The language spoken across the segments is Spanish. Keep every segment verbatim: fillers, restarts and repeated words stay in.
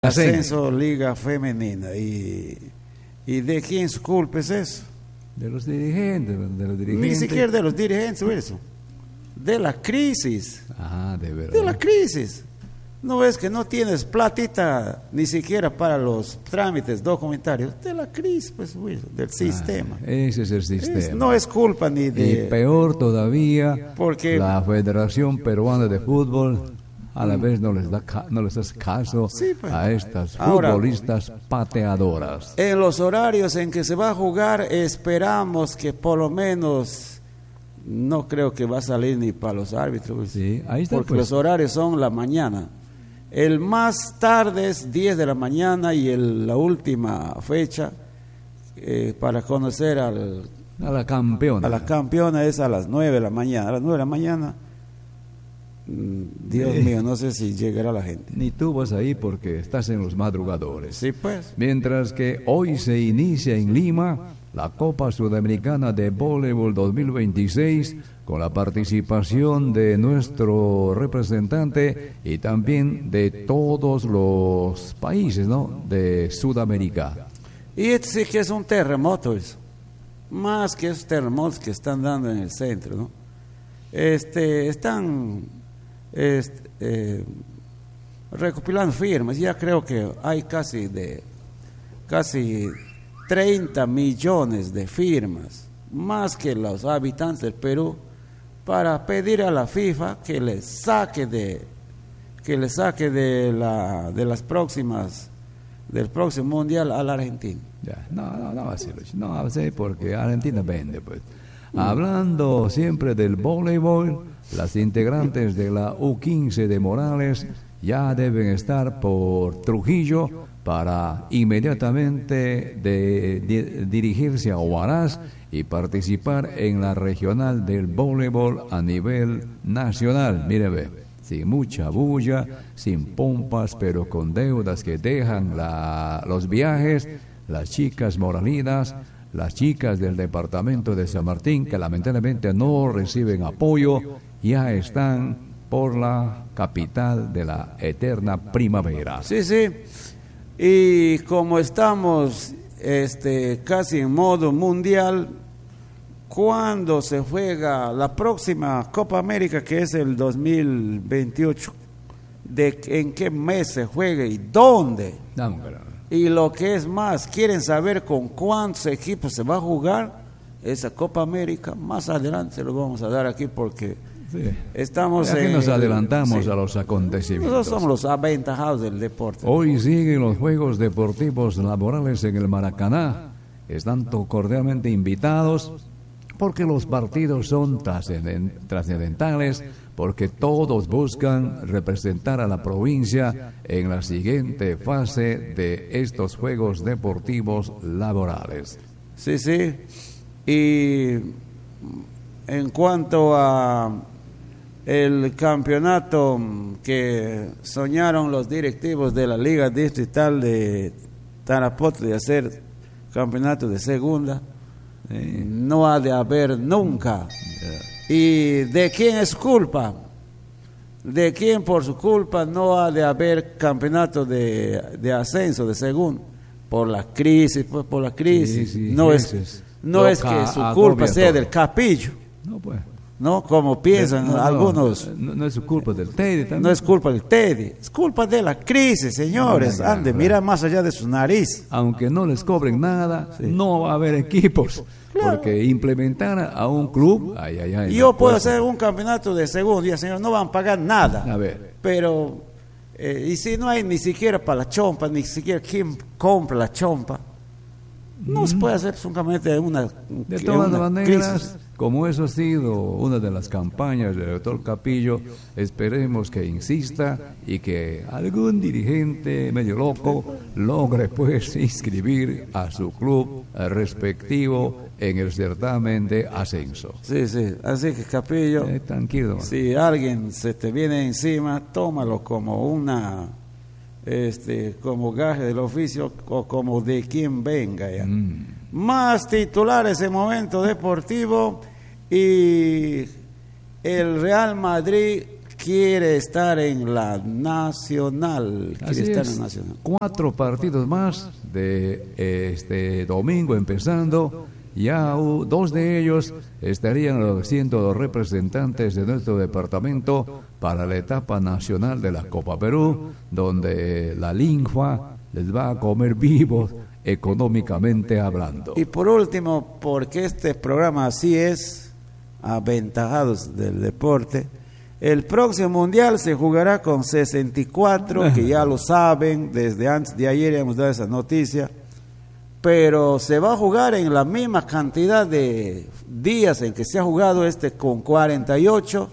Ascenso Liga Femenina. ¿Y, y de quién es culpa es eso? De los dirigentes, de los dirigentes. Ni siquiera de los dirigentes, eso. De la crisis. Ah, de verdad. De la crisis. ¿No ves que no tienes platita ni siquiera para los trámites documentarios? De la crisis, pues, Wilson, del sistema. Ah, ese es el sistema. Es, no es culpa ni de... Y peor todavía, porque la Federación Peruana de Fútbol a la vez no les da ca no les hace caso sí, pues. a estas Ahora, futbolistas pateadoras. En los horarios en que se va a jugar, esperamos que por lo menos... No creo que va a salir ni para los árbitros. Sí, ahí está, porque pues. Los horarios son la mañana. El más tarde es diez de la mañana y el, la última fecha eh, para conocer al, a la campeona. A la campeona es a las nueve de la mañana. A las nueve de la mañana, Dios eh, mío, no sé si llegará la gente. Ni tú vas ahí porque estás en los madrugadores. Sí, pues. Mientras que hoy se inicia en Lima la Copa Sudamericana de Voleibol dos mil veintiséis con la participación de nuestro representante y también de todos los países, ¿no?, de Sudamérica. Y este sí que es un terremoto eso. Más que esos terremotos que están dando en el centro, ¿no? Este, están este, eh, recopilando firmas. Ya creo que hay casi de casi treinta millones de firmas, más que los habitantes del Perú, para pedir a la FIFA que les saque de que le saque de la de las próximas del próximo mundial a la Argentina. Ya, no, no, no va a ser, no va a ser porque Argentina vende, pues. Mm. Hablando siempre del voleibol, las integrantes de la U quince de Morales ya deben estar por Trujillo para inmediatamente de, de, dirigirse a Huaraz y participar en la regional del voleibol a nivel nacional. Mire, ve, sin mucha bulla, sin pompas, pero con deudas que dejan la, los viajes, las chicas moralinas, las chicas del departamento de San Martín, que lamentablemente no reciben apoyo, ya están por la capital de la eterna primavera. Sí, sí. Y como estamos este, casi en modo mundial, cuando se juega la próxima Copa América, que es el dos mil veintiocho, de en qué mes se juega y dónde. No, y lo que es más, quieren saber con cuántos equipos se va a jugar esa Copa América. Más adelante se lo vamos a dar aquí porque sí. estamos aquí en, nos adelantamos sí. a los acontecimientos. Nosotros somos los aventajados del deporte. Hoy siguen los Juegos Deportivos Laborales en el Maracaná. Están cordialmente invitados porque los partidos son trascendentales, porque todos buscan representar a la provincia en la siguiente fase de estos Juegos Deportivos Laborales. Sí, sí. Y en cuanto a el campeonato que soñaron los directivos de la Liga Distrital de Tarapoto de hacer campeonato de segunda, sí. no ha de haber nunca. Yeah. ¿Y de quién es culpa? ¿De quién por su culpa no ha de haber campeonato de, de ascenso de segunda? Por la crisis, pues por la crisis. Sí, sí, no es, es, no es que su culpa sea todo. Del Capillo. No, pues. ¿No? Como piensan no, no, algunos. No, no es su culpa del Teddy también. No es culpa del Teddy, es culpa de la crisis, señores. No, Ande, mira más allá de su nariz. Aunque no les cobren nada, sí. no va a haber equipos. Claro. Porque implementar a un club. Ay, ay, ay, yo no puedo hacer un campeonato de segundo día, señor, no van a pagar nada. A ver. Pero, eh, y si no hay ni siquiera para la chompa, ni siquiera quien compra la chompa, no mm. se puede hacer un campeonato de una. De todas una maneras. Crisis. Como eso ha sido una de las campañas del doctor Capillo, esperemos que insista y que algún dirigente medio loco logre pues inscribir a su club respectivo en el certamen de ascenso. Sí, sí, así que Capillo, eh, tranquilo. Si alguien se te viene encima, tómalo como una, este, como gaje del oficio o como de quien venga ya. Mm. Más titulares en Momento Deportivo. Y el Real Madrid quiere estar en la Nacional. Quiere Así estar es. en la Nacional. Cuatro partidos más de este domingo empezando. Ya uh, dos de ellos estarían siendo los representantes de nuestro departamento para la etapa nacional de la Copa Perú, donde la linfa les va a comer vivos económicamente hablando. Y por último, porque este programa así es, aventajados del deporte, el próximo mundial se jugará con sesenta y cuatro, que ya lo saben, desde antes de ayer hemos dado esa noticia, pero se va a jugar en la misma cantidad de días en que se ha jugado este con cuarenta y ocho,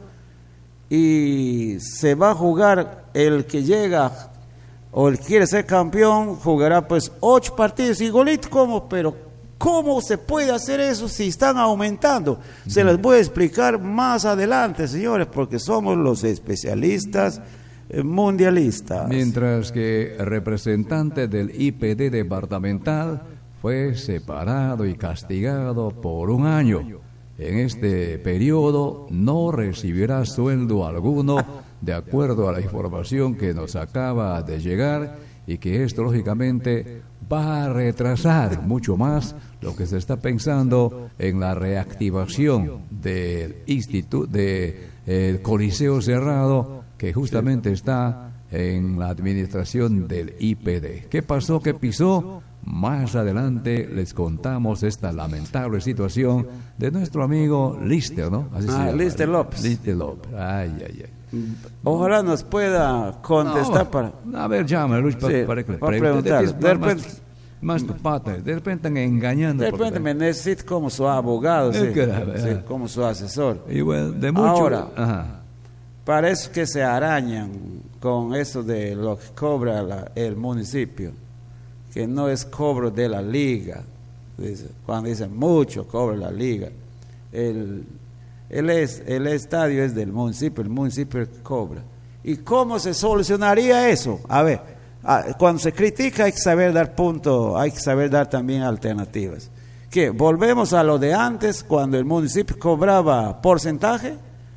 y se va a jugar el que llega o el que quiere ser campeón, jugará pues ocho partidos igualito como, pero ¿cómo se puede hacer eso si están aumentando? Se les voy a explicar más adelante, señores, porque somos los especialistas mundialistas. Mientras que el representante del I P D departamental fue separado y castigado por un año. En este periodo no recibirá sueldo alguno, de acuerdo a la información que nos acaba de llegar, y que esto lógicamente va a retrasar mucho más lo que se está pensando en la reactivación del instituto de el Coliseo Cerrado, que justamente está en la administración del I P D. ¿Qué pasó? ¿Qué pisó? Más adelante les contamos esta lamentable situación de nuestro amigo Lister, ¿no? Así ah, se llama. Lister López. Lister López. Ay, ay, ay. Ojalá nos pueda contestar No, para... A ver, llama, Luis, para, Sí, para que le para pregunte. preguntarle. Es De más- repente- Más tu pata, de repente están engañando. De porque- repente me necesito como su abogado, Es sí, que la- sí, como su asesor. Y bueno, de mucho... Ahora. Ajá. Para eso que se arañan con eso de lo que cobra la- el municipio, que no es cobro de la liga. Dice, cuando dicen mucho cobra la liga, el, el, es, el estadio es del municipio, el municipio es el que cobra. ¿Y cómo se solucionaría eso? A ver, a- cuando se critica hay que saber dar punto, hay que saber dar también alternativas. ¿Qué? ¿Volvemos a lo de antes, cuando el municipio cobraba porcentaje?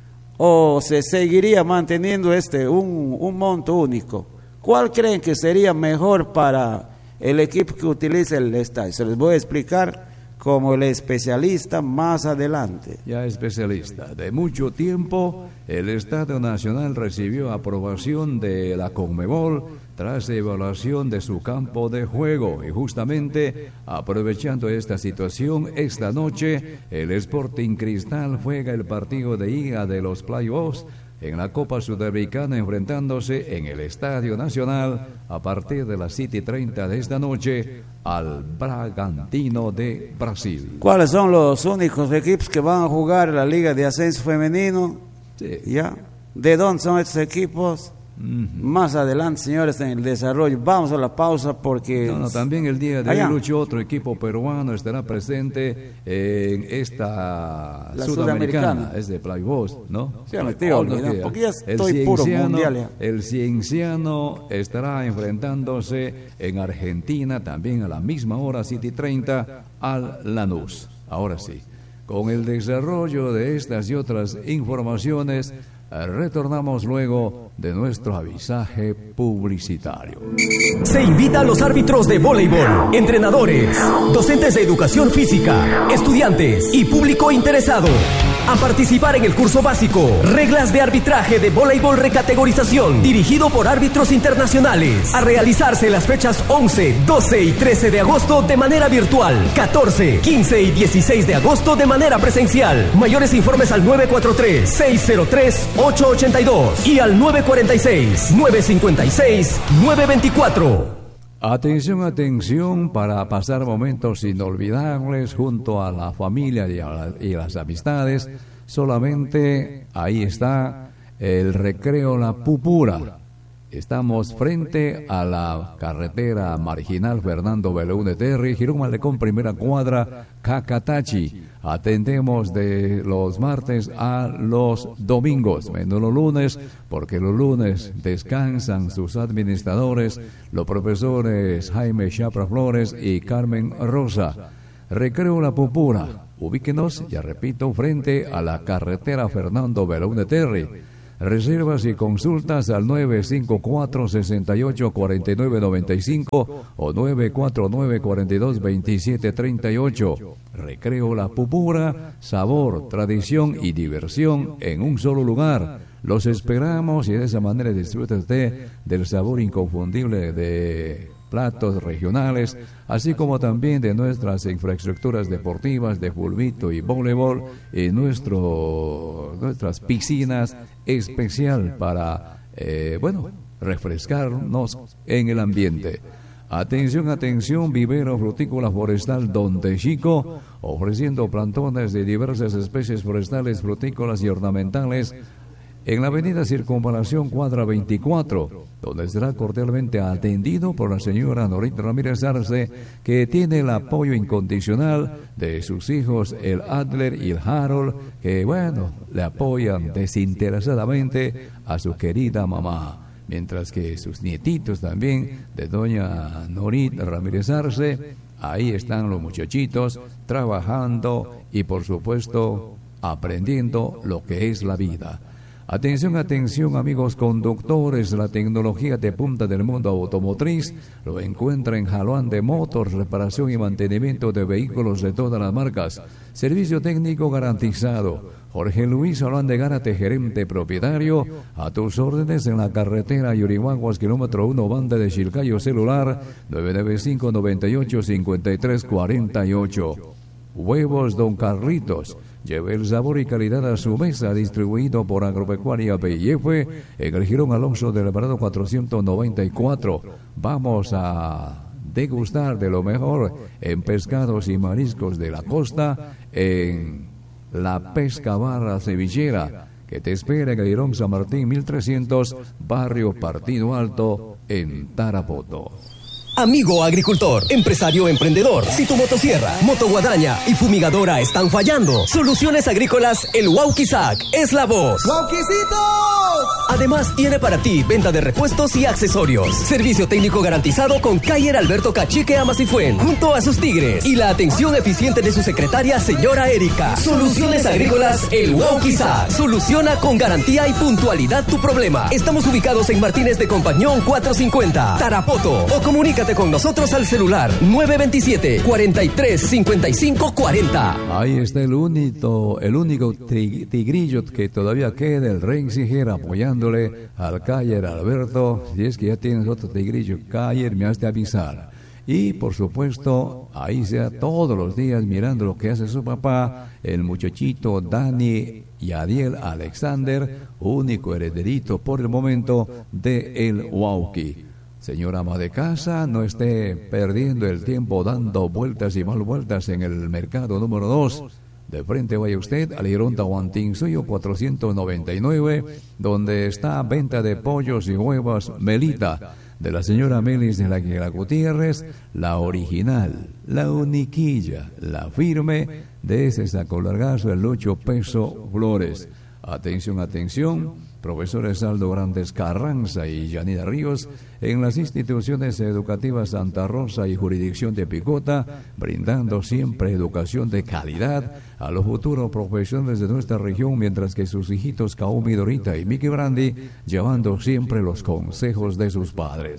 ¿O se seguiría manteniendo este un, un monto único? ¿Cuál creen que sería mejor para el equipo que utilice el estadio? Se les voy a explicar como el especialista más adelante. Ya especialista. De mucho tiempo, el Estadio Nacional recibió aprobación de la Conmebol tras evaluación de su campo de juego. Y justamente, aprovechando esta situación, esta noche el Sporting Cristal juega el partido de ida de los playoffs en la Copa Sudamericana, enfrentándose en el Estadio Nacional a partir de las siete y treinta de esta noche al Bragantino de Brasil. ¿Cuáles son los únicos equipos que van a jugar la Liga de Ascenso Femenino? Sí. ¿Ya? ¿De dónde son estos equipos? Ujú. Más adelante, señores, en el desarrollo. Vamos a la pausa porque... No, no, también el día de Allá. hoy, Lucho, otro equipo peruano estará presente en esta La sudamericana, sudamericana. es de Playoffs, ¿no? Sí, me estoy olvidando, porque ya estoy puro mundial ya. El Cienciano estará enfrentándose en Argentina, también a la misma hora, siete y treinta, al Lanús. Ahora sí, con el desarrollo de estas y otras informaciones, eh, retornamos luego de nuestro avisaje publicitario. Se invita a los árbitros de voleibol, entrenadores, docentes de educación física, estudiantes y público interesado a participar en el curso básico Reglas de Arbitraje de Voleibol Recategorización, dirigido por árbitros internacionales, a realizarse las fechas once, doce y trece de agosto de manera virtual, catorce, quince y dieciséis de agosto de manera presencial. Mayores informes al nueve cuatro tres, seis cero tres, ocho ocho dos y al nueve cuatro seis, nueve cinco seis, nueve dos cuatro. Atención, atención, para pasar momentos inolvidables junto a la familia y, a la- y las amistades. Solamente ahí está el Recreo La Pupura. Estamos frente a la carretera marginal Fernando Belaúnde Terry, Girón Malecón, primera cuadra, Cacatachi. Atendemos de los martes a los domingos, menos los lunes, porque los lunes descansan sus administradores, los profesores Jaime Chapra Flores y Carmen Rosa. Recreo La Pupura, ubíquenos, ya repito, frente a la carretera Fernando Belaúnde Terry. Reservas y consultas al nueve cinco cuatro, seis ocho, cuatro nueve nueve cinco o nueve cuatro nueve, cuatro dos, dos siete tres ocho. Recreo La Pupura, sabor, tradición y diversión en un solo lugar. Los esperamos y de esa manera disfrute usted del sabor inconfundible de platos regionales, así como también de nuestras infraestructuras deportivas de fulbito y voleibol y nuestro, nuestras piscinas especial para, eh, bueno, refrescarnos en el ambiente. Atención, atención, vivero frutícola forestal Don Techico, ofreciendo plantones de diversas especies forestales, frutícolas y ornamentales en la avenida Circunvalación Cuadra veinticuatro, donde será cordialmente atendido por la señora Norita Ramírez Arce, que tiene el apoyo incondicional de sus hijos, el Adler y el Harold, que, bueno, le apoyan desinteresadamente a su querida mamá. Mientras que sus nietitos también, de doña Norita Ramírez Arce, ahí están los muchachitos trabajando y, por supuesto, aprendiendo lo que es la vida. Atención, atención, amigos conductores, la tecnología de punta del mundo automotriz lo encuentra en Jaluan de Motors, reparación y mantenimiento de vehículos de todas las marcas, servicio técnico garantizado. Jorge Luis Jaluan de Gárate, gerente propietario, a tus órdenes en la carretera Yurimaguas, kilómetro uno, banda de Chilcayo, celular nueve nueve cinco, nueve ocho, cinco tres cuatro ocho. Huevos Don Carlitos, lleve el sabor y calidad a su mesa, distribuido por Agropecuaria P I F en el Jirón Alonso del Alvarado cuatrocientos noventa y cuatro. Vamos a degustar de lo mejor en pescados y mariscos de la costa en la Pesca Barra Cevichera, que te espera en el Jirón San Martín mil trescientos, barrio Partido Alto, en Tarapoto. Amigo agricultor, empresario emprendedor, si tu motosierra, motoguadaña y fumigadora están fallando, Soluciones Agrícolas El Wauquizac es la voz. ¡Wauquicitos! Además tiene para ti venta de repuestos y accesorios, servicio técnico garantizado con Cayer Alberto Cachique Amasifuen, junto a sus tigres, y la atención eficiente de su secretaria señora Erika. Soluciones Agrícolas El Wauquizac soluciona con garantía y puntualidad tu problema. Estamos ubicados en Martínez de Compañón cuatrocientos cincuenta, Tarapoto, o comunica con nosotros al celular nueve dos siete, cuatro tres, cinco cinco cuatro cero. Ahí está el único, el único tigrillo que todavía queda, el Renziger, apoyándole al Cayer Alberto. Si es que ya tienes otro tigrillo, Cayer, me has de avisar. Y por supuesto, ahí sea todos los días mirando lo que hace su papá, el muchachito Dani Yadiel Alexander, único herederito por el momento de El Wauqui. Señora ama de casa, no esté perdiendo el tiempo dando vueltas y mal vueltas en el mercado número dos. De frente vaya usted al Girón Tahuantinsuyo cuatrocientos noventa y nueve, donde está venta de pollos y huevos Melita, de la señora Melis de la Aguilera Gutiérrez, la original, la uniquilla, la firme, de ese saco largazo, el ocho peso Flores. Atención, atención. Profesores Aldo Grandes Carranza y Yanina Ríos en las instituciones educativas Santa Rosa y Jurisdicción de Picota, brindando siempre educación de calidad a los futuros profesionales de nuestra región, mientras que sus hijitos Kaumi, Dorita y Mickey Brandy llevando siempre los consejos de sus padres.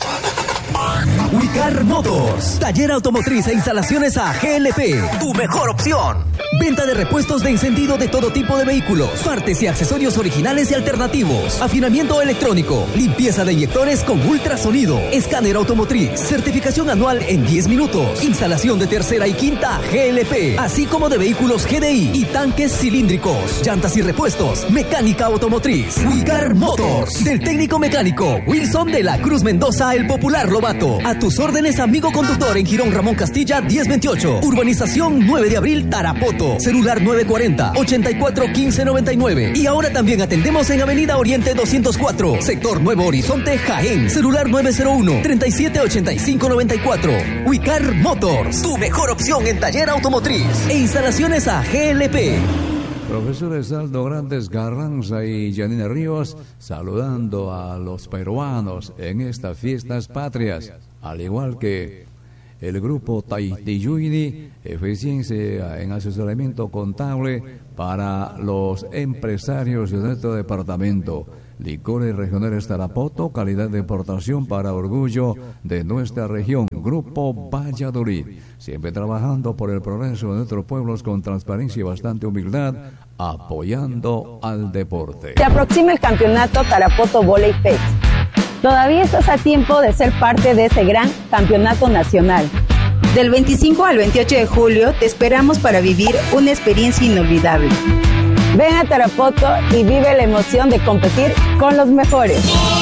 Wicar Motors, taller automotriz e instalaciones a G L P, tu mejor opción. Venta de repuestos de encendido de todo tipo de vehículos, partes y accesorios originales y alternativos, afinamiento electrónico, limpieza de inyectores con ultrasonido, escáner automotriz, certificación anual en diez minutos, instalación de tercera y quinta G L P, así como de vehículos G D I y tanques cilíndricos, llantas y repuestos, mecánica automotriz. Wicar Motors, del técnico mecánico Wilson de la Cruz Mendoza, el popular Lobato. A tus órdenes, amigo conductor, en Girón Ramón Castilla diez veintiocho, Urbanización nueve de abril, Tarapoto, celular nueve cuarenta, ochenta y cuatro, quince noventa y nueve. Y ahora también atendemos en Avenida Oriente doscientos cuatro, sector Nuevo Horizonte, Jaén, celular nueve cero uno, treinta y siete, ochenta y cinco noventa y cuatro. Wicar Motors, tu mejor opción en taller automotriz e instalaciones a G L P. Profesores Aldo Grandes Carranza y Yanina Ríos saludando a los peruanos en estas fiestas patrias, al igual que el grupo Taitiyuini, eficiencia en asesoramiento contable para los empresarios de nuestro departamento. Licores Regionales Tarapoto, calidad de importación para orgullo de nuestra región. Grupo Valladolid, siempre trabajando por el progreso de nuestros pueblos con transparencia y bastante humildad, apoyando al deporte. Se aproxima el campeonato Tarapoto Volley Fest. Todavía estás a tiempo de ser parte de este gran campeonato nacional. Del veinticinco al veintiocho de julio te esperamos para vivir una experiencia inolvidable. Ven a Tarapoto y vive la emoción de competir con los mejores.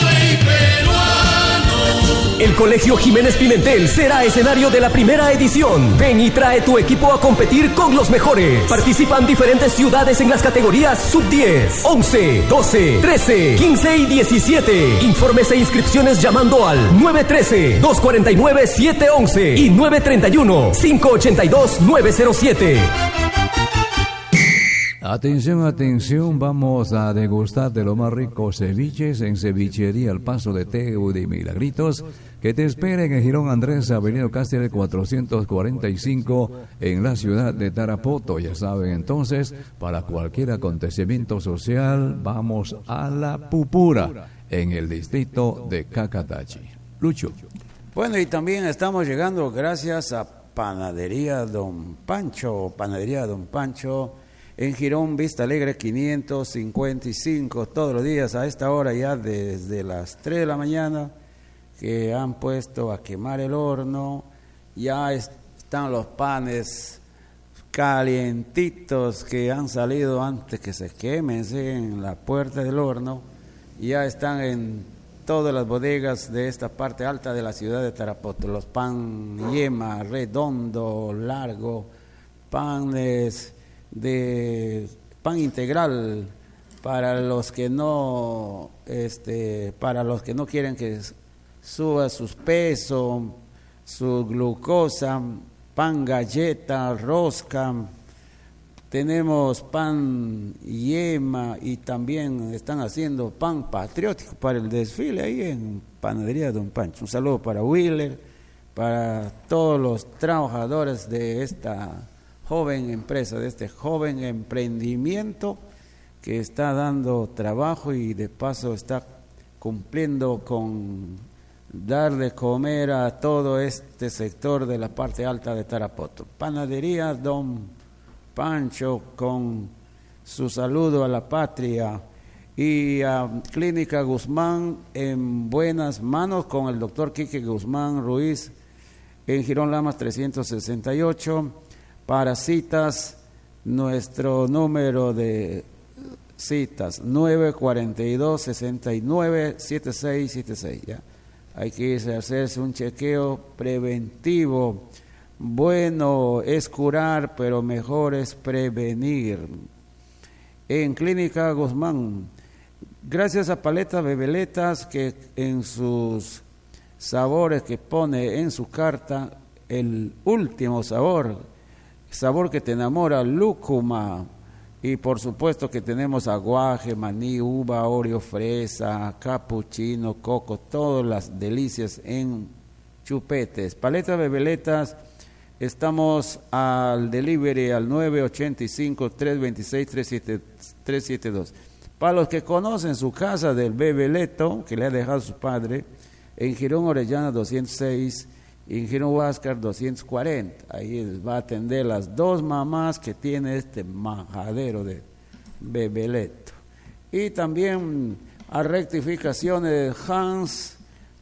El Colegio Jiménez Pimentel será escenario de la primera edición. Ven y trae tu equipo a competir con los mejores. Participan diferentes ciudades en las categorías sub diez, once, doce, trece, quince y diecisiete. Informes e inscripciones llamando al nueve uno tres, dos cuatro nueve, siete uno uno y nueve tres uno, cinco ocho dos, nueve cero siete. Atención, atención, vamos a degustar de los más ricos ceviches en Cevichería El Paso de Tegu de Milagritos, que te esperen en Girón Andrés, Avenida Cáceres cuatrocientos cuarenta y cinco, en la ciudad de Tarapoto. Ya saben, entonces, para cualquier acontecimiento social, vamos a La Pupura, en el distrito de Cacatachi. Lucho. Bueno, y también estamos llegando gracias a Panadería Don Pancho, Panadería Don Pancho, en Girón Vista Alegre quinientos cincuenta y cinco, todos los días a esta hora ya desde las tres de la mañana, que han puesto a quemar el horno, ya están los panes calientitos que han salido antes que se quemen en la puerta del horno, ya están en todas las bodegas de esta parte alta de la ciudad de Tarapoto, los pan yema, redondo, largo, panes de pan integral para los que no este para los que no quieren que suba sus pesos, su glucosa, pan galleta, rosca, tenemos pan yema y también están haciendo pan patriótico para el desfile ahí en Panadería Don Pancho. Un saludo para Wheeler, para todos los trabajadores de esta joven empresa, de este joven emprendimiento que está dando trabajo y de paso está cumpliendo con dar de comer a todo este sector de la parte alta de Tarapoto. Panadería Don Pancho con su saludo a la patria, y a Clínica Guzmán en buenas manos con el doctor Quique Guzmán Ruiz en Girón Lamas trescientos sesenta y ocho. Para citas, nuestro número de citas, nueve cuatro dos, seis nueve, siete seis siete seis. ¿ya? Hay que irse a hacerse un chequeo preventivo. Bueno es curar, pero mejor es prevenir. En Clínica Guzmán, gracias a Paleta Bebeletas, que en sus sabores que pone en su carta, el último sabor, sabor que te enamora, lúcuma, y por supuesto que tenemos aguaje, maní, uva, oreo, fresa, capuchino, coco, todas las delicias en chupetes. Paleta Bebeletas, estamos al delivery al nueve ocho cinco, tres dos seis, tres siete dos. Para los que conocen su casa del Bebeleto, que le ha dejado su padre, en Girón Orellana doscientos seis, en Girón Huáscar doscientos cuarenta, ahí les va a atender las dos mamás que tiene este majadero de Bebeleto. Y también a rectificaciones de Hans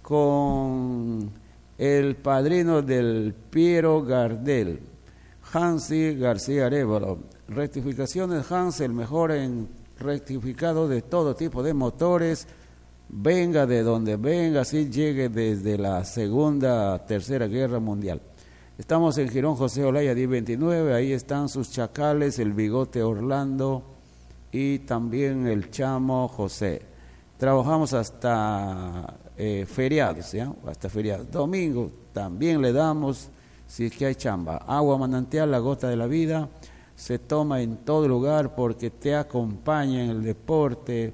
con el padrino del Piero Gardel, Hansi García Arevalo. Rectificaciones Hans, el mejor en rectificado de todo tipo de motores, venga de donde venga, así llegue desde la Segunda, Tercera Guerra Mundial. Estamos en Girón José Olaya diez veintinueve, ahí están sus chacales, el Bigote Orlando y también el Chamo José. Trabajamos hasta eh, feriados, ¿ya? Hasta feriados. Domingo también le damos, si es que hay chamba. Agua manantial, la gota de la vida, se toma en todo lugar porque te acompaña en el deporte,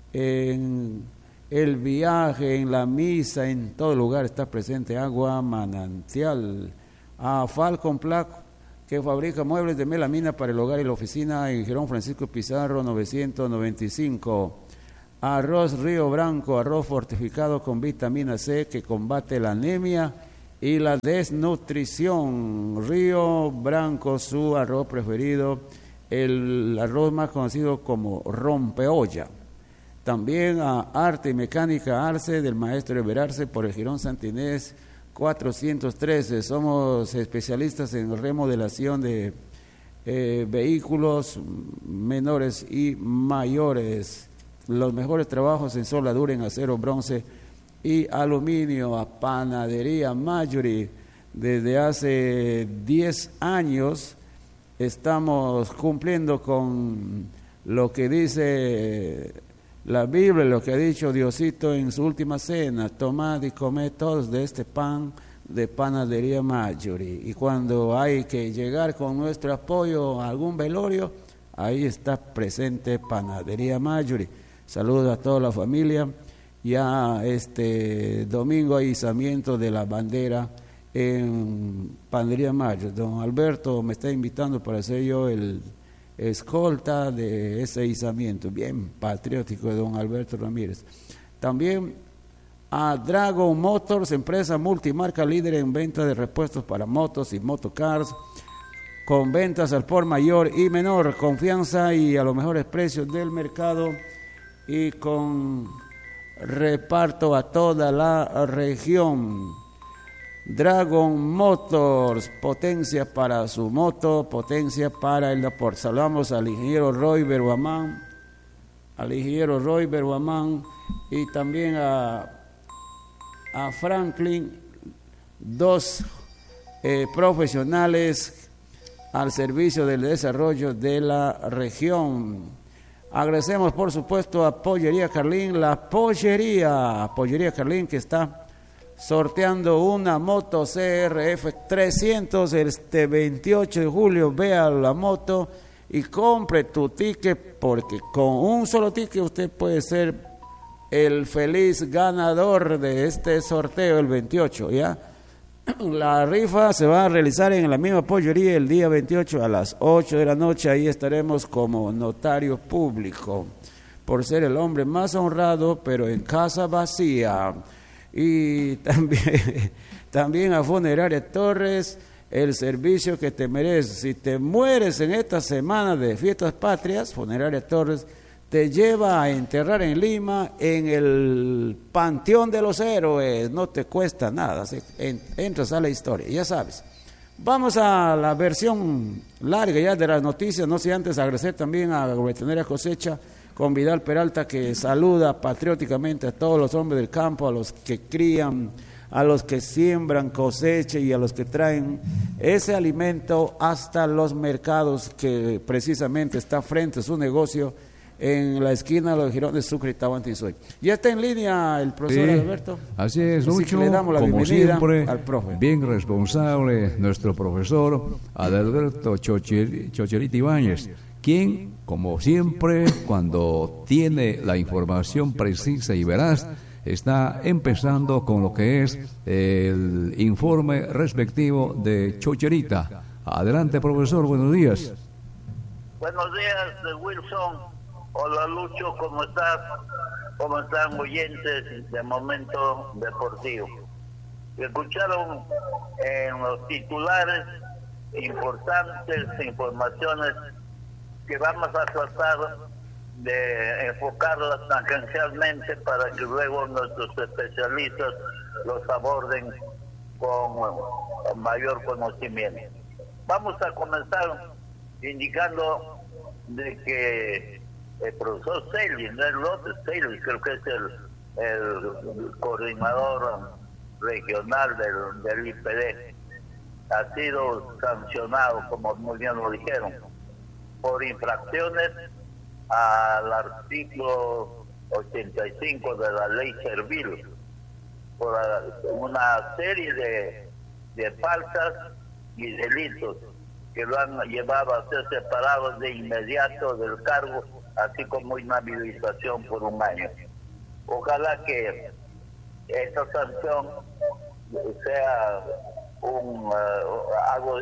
en el viaje, en la misa, en todo lugar está presente agua manantial. A Falcon Plac, que fabrica muebles de melamina para el hogar y la oficina en Girón Francisco Pizarro novecientos noventa y cinco. arroz Río Branco, arroz fortificado con vitamina C que combate la anemia y la desnutrición. Río Branco, su arroz preferido, el arroz más conocido como rompeolla. También a Arte y Mecánica Arce del maestro Everarce por el Jirón Santinés cuatrocientos trece. Somos especialistas en remodelación de eh, vehículos menores y mayores. Los mejores trabajos en soldadura en acero, bronce y aluminio. A Panadería Marjorie, desde hace diez años estamos cumpliendo con lo que dice la Biblia, lo que ha dicho Diosito en su última cena: tomad y comed todos de este pan de Panadería Marjorie. Y cuando hay que llegar con nuestro apoyo a algún velorio, ahí está presente Panadería Marjorie. Saludos a toda la familia. Ya este domingo hay izamiento de la bandera en Panadería Marjorie. Don Alberto me está invitando para ser yo el escolta de ese izamiento, bien patriótico de don Alberto Ramírez. También a Dragon Motors, empresa multimarca líder en venta de repuestos para motos y motocars, con ventas al por mayor y menor, confianza y a los mejores precios del mercado y con reparto a toda la región. Dragon Motors, potencia para su moto, potencia para el deporte. Saludamos al ingeniero Roy Beruamán, al ingeniero Roy Beruamán y también a, a Franklin, dos eh, profesionales al servicio del desarrollo de la región. Agradecemos por supuesto a Pollería Carlín, la pollería, Pollería Carlín que está sorteando una moto C R F trescientos este veintiocho de julio. Vea la moto y compre tu ticket, porque con un solo ticket usted puede ser el feliz ganador de este sorteo el veintiocho, ¿ya? La rifa se va a realizar en la misma pollería el día veintiocho a las ocho de la noche. Ahí estaremos como notario público por ser el hombre más honrado, pero en casa vacía. Y también, también a Funeraria Torres, el servicio que te mereces. Si te mueres en esta semana de fiestas patrias, Funeraria Torres te lleva a enterrar en Lima, en el Panteón de los Héroes. No te cuesta nada, ¿sí? Entras a la historia, ya sabes. Vamos a la versión larga ya de las noticias, no sé, antes agradecer también a Agroveterinaria Cosecha, con Vidal Peralta, que saluda patrióticamente a todos los hombres del campo, a los que crían, a los que siembran, cosecha y a los que traen ese alimento hasta los mercados, que precisamente está frente a su negocio en la esquina de los Girones Sucre y Tahuantinsuyo. Ya está en línea el profesor sí, Alberto. Así es, Lucho, así que le damos la como siempre, al profe. Bien responsable nuestro profesor Adalberto Chocherita Ibáñez, quien, como siempre, cuando tiene la información precisa y veraz, está empezando con lo que es el informe respectivo de Chocherita. Adelante, profesor, buenos días. Buenos días, Wilson. Hola, Lucho, ¿cómo estás? ¿Cómo están oyentes de Momento Deportivo? Escucharon en los titulares importantes informaciones que vamos a tratar de enfocarlas tangencialmente para que luego nuestros especialistas los aborden con mayor conocimiento. Vamos a comenzar indicando de que el profesor Celis, no es López Celis, creo que es el, el coordinador regional del, del I P D, ha sido sancionado, como muy bien lo dijeron, por infracciones al artículo ochenta y cinco de la ley servil, por una serie de, de faltas y delitos que lo han llevado a ser separados de inmediato del cargo, así como inhabilitación por un año. Ojalá que esta sanción sea un uh, algo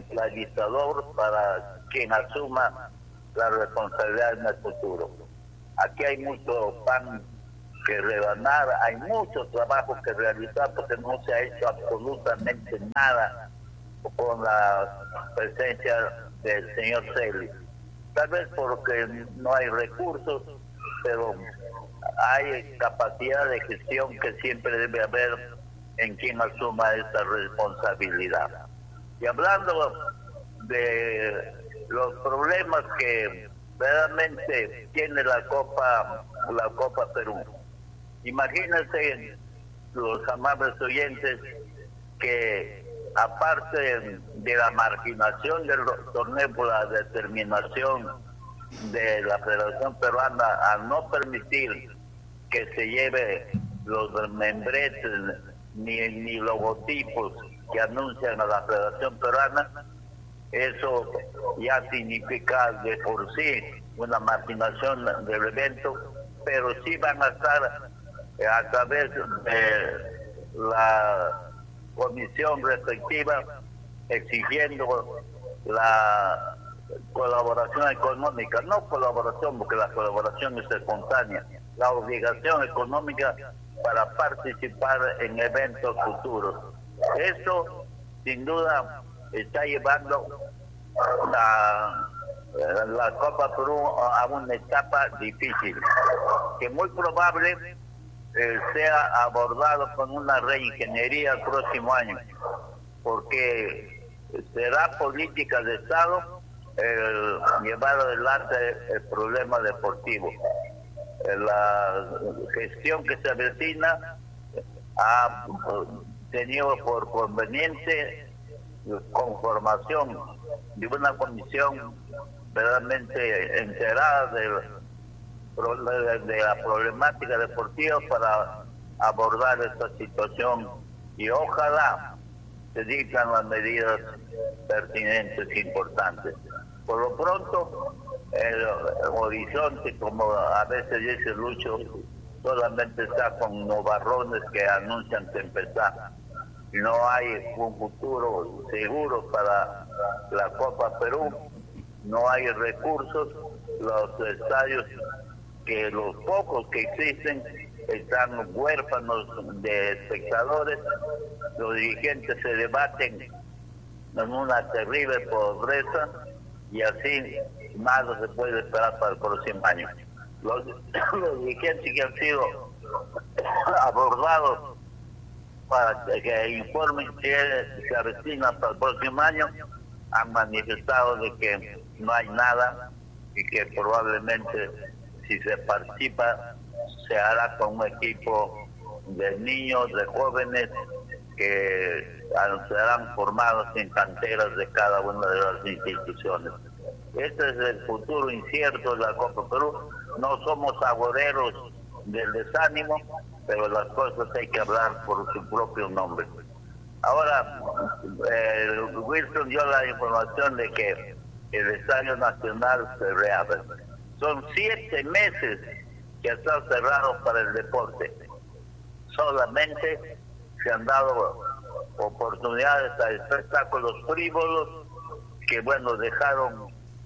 ejemplarizador para quien asuma la responsabilidad en el futuro. aquí hay mucho pan que rebanar, hay mucho trabajo que realizar porque no se ha hecho absolutamente nada con la presencia del señor Celis. Tal vez porque no hay recursos, pero hay capacidad de gestión que siempre debe haber en quien asuma esta responsabilidad. Y hablando de los problemas que verdaderamente tiene la Copa, la Copa Perú, imagínense los amables oyentes que aparte de la marginación del torneo por la determinación de la Federación Peruana al no permitir que se lleve los membretes ni, ni logotipos que anuncian a la Federación Peruana, eso ya significa de por sí una marginación del evento, pero sí van a estar eh, a través de la comisión respectiva exigiendo la colaboración económica, no colaboración porque la colaboración es espontánea, la obligación económica para participar en eventos futuros. Esto sin duda está llevando la, la Copa Perú a una etapa difícil, que muy probable eh, sea abordado con una reingeniería el próximo año, porque será política de Estado el llevar adelante el problema deportivo. La gestión que se avecina ha tenido por conveniente conformación de una comisión verdaderamente enterada de, de la problemática deportiva para abordar esta situación, y ojalá se dictan las medidas pertinentes e importantes. Por lo pronto, el, el horizonte, como a veces dice Lucho, solamente está con nubarrones que anuncian tempestad. No hay un futuro seguro para la Copa Perú, no hay recursos, los estadios, que los pocos que existen, están huérfanos de espectadores, los dirigentes se debaten en una terrible pobreza, y así nada se puede esperar para el próximo año. Los, los dirigentes que han sido abordados para que informen que se avecina para el próximo año han manifestado de que no hay nada y que probablemente si se participa se hará con un equipo de niños, de jóvenes que serán formados en canteras de cada una de las instituciones. Este es el futuro incierto de la Copa Perú. No somos agoreros del desánimo, pero las cosas hay que hablar por su propio nombre. Ahora, eh, Wilson dio la información de que el Estadio Nacional se reabre. Son siete meses que están cerrados para el deporte. Solamente se han dado oportunidades a espectáculos frívolos que, bueno, dejaron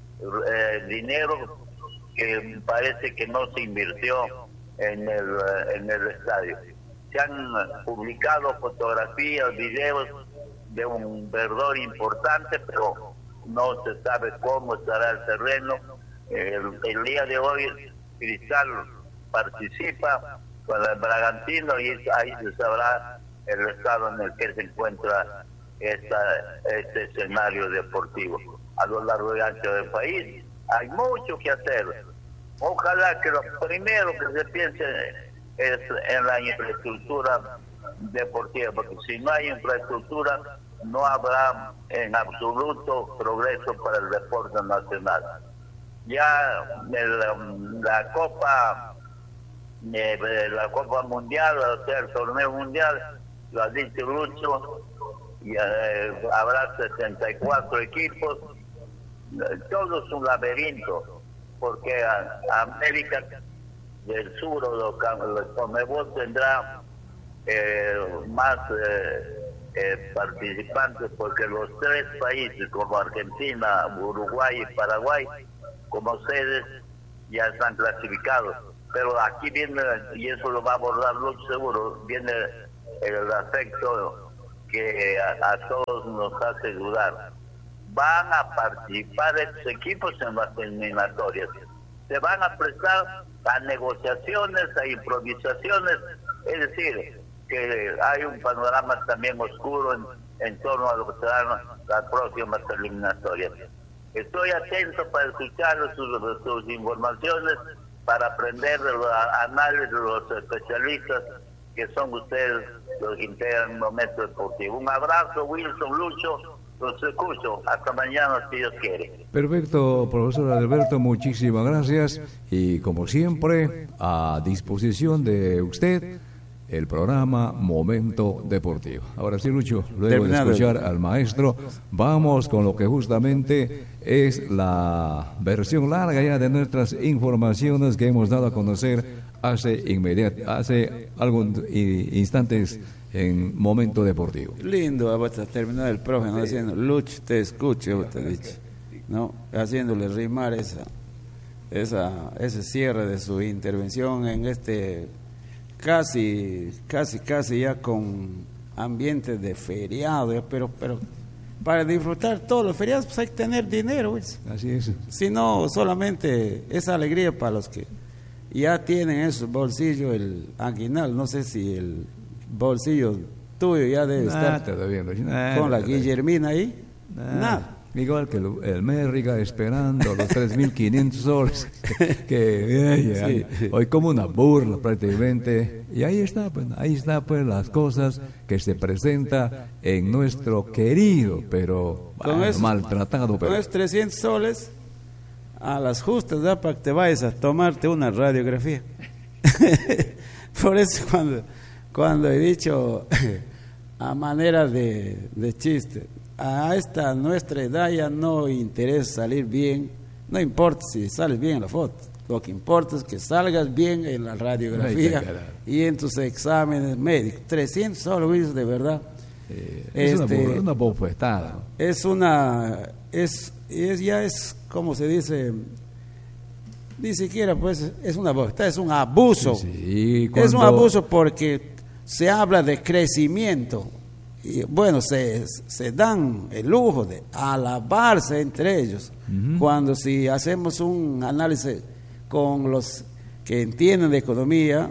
eh, dinero que parece que no se invirtió en el, en el estadio. Se han publicado fotografías, videos de un verdor importante, pero no se sabe cómo estará el terreno. El, el día de hoy Cristal participa con el Bragantino y ahí se sabrá el estado en el que se encuentra esta, este escenario deportivo. A lo largo y ancho del país hay mucho que hacer. Ojalá que lo primero que se piense es en la infraestructura deportiva, porque si no hay infraestructura no habrá en absoluto progreso para el deporte nacional. Ya el, la Copa eh, la Copa Mundial, o sea, el torneo mundial, lo ha dicho Lucho, y, eh, habrá sesenta y cuatro equipos. Todo es un laberinto, porque a, a América del Sur o los Conmebol tendrá eh, más eh, eh, participantes, porque los tres países como Argentina, Uruguay y Paraguay como sedes ya están clasificados. Pero aquí viene, y eso lo va a abordar Lucho seguro, viene el aspecto que a, a todos nos hace dudar. Van a participar estos equipos en las eliminatorias. Se van a prestar a negociaciones, a improvisaciones, es decir, que hay un panorama también oscuro en, en torno a lo que serán las próximas eliminatorias. Estoy atento para escuchar sus, sus informaciones, para aprender de los análisis de los especialistas que son ustedes los que integran el Momento Deportivo. Un abrazo, Wilson, Lucho, los escucho. Hasta mañana, si Dios quiere. Perfecto, profesor Alberto, muchísimas gracias. Y como siempre, a disposición de usted, el programa Momento Deportivo. Ahora sí, Lucho, luego de escuchar al maestro, vamos con lo que justamente es la versión larga ya de nuestras informaciones que hemos dado a conocer hace inmediat, hace algunos instantes en Momento Deportivo. Lindo, va a terminar el profe, ¿no? Haciendo, Lucho, te escucho, te he dicho, ¿no? Haciéndole rimar esa, esa, ese cierre de su intervención en este casi, casi, casi ya con ambiente de feriado, pero, pero para disfrutar todos los feriados pues hay que tener dinero, pues. Así es. Si no, solamente esa alegría para los que ya tienen en su bolsillo el aguinaldo. No sé si el bolsillo tuyo ya debe Nah, estar todavía, nah, con la todavía. Guillermina ahí. Nah. Nada. Igual que el, el Mérriga esperando los tres mil quinientos soles, que, que eh, ya, Sí, sí. hoy como una burla prácticamente. Y ahí está, pues, ahí está pues las cosas que se presenta en nuestro querido, pero Con bueno, esos- maltratado, Con pero esos trescientos soles, a las justas da para que te vayas a tomarte una radiografía. Por eso cuando, cuando he dicho a manera de, de chiste, a esta nuestra edad ya no interesa salir bien, no importa si sales bien en la foto, lo que importa es que salgas bien en la Ay, radiografía qué carajo. y en tus exámenes médicos. trescientos soles, de verdad. eh, es Este, una, burla, una bofetada, ¿no? Es una, es, es ya es, como se dice, ni siquiera pues es una bofetada, es un abuso. Sí, sí, Es un cuando- abuso porque se habla de crecimiento. Y bueno, se, se dan el lujo de alabarse entre ellos. Ujú. Cuando si hacemos un análisis con los que entienden de economía,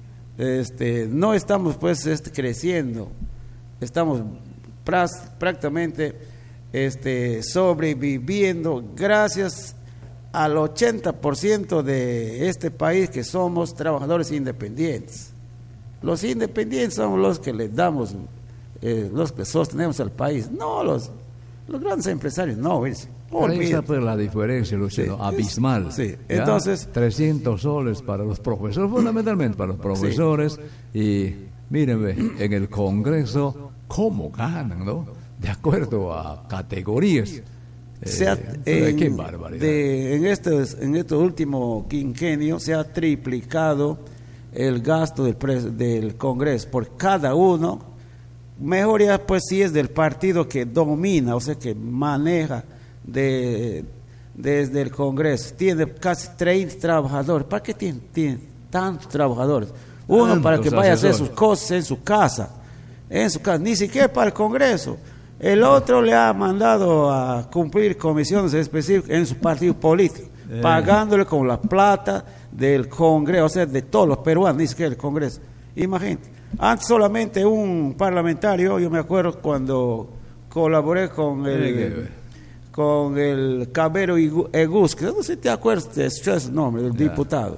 este, no estamos pues este, creciendo, estamos pras- prácticamente este, sobreviviendo gracias al ochenta por ciento de este país que somos trabajadores independientes. Los independientes somos los que les damos, eh, los que sostenemos al país, no los, los grandes empresarios, no, es, Pero ahí está olvídate. pues la diferencia, Luciano, Sí, abismal. sí. ¿Ya? Entonces- trescientos soles para los profesores, fundamentalmente para los profesores. Y mírenme, en el Congreso, ¿cómo ganan, no? De acuerdo a categorías. Se ha- Eh, en, qué barbaridad. de- en, este, en este último quinquenio se ha triplicado el gasto del, pres- del Congreso por cada uno. Mejoría pues si es del partido que domina, o sea que maneja de, desde el Congreso. Tiene casi treinta trabajadores. ¿Para qué tiene, tiene tantos trabajadores? Uno Tantos para que vaya a hacer asesores. sus cosas en su casa, en su casa, ni siquiera para el Congreso. El otro le ha mandado a cumplir comisiones específicas en su partido político, Eh. pagándole con la plata del Congreso, o sea, de todos los peruanos, ni siquiera el Congreso. Imagínate, antes solamente un parlamentario, yo me acuerdo cuando colaboré con Tiene que el ver. con el Cabero Igu- Egusque, no sé si te acuerdas de ese nombre, del Ya. diputado.